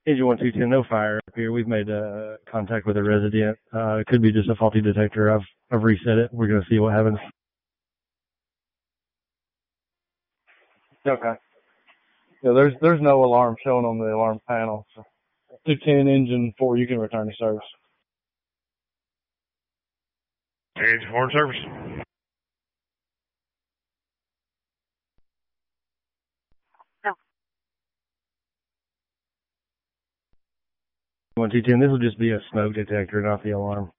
Engine 1210, no fire up here. We've made contact with a resident. It could be just a faulty detector. I've reset it. We're going to see what happens. Okay. Yeah, there's no alarm showing on the alarm panel. So 210 engine 4, you can return to service. Engine 4 in service. No. 1210, this will just be a smoke detector, not the alarm.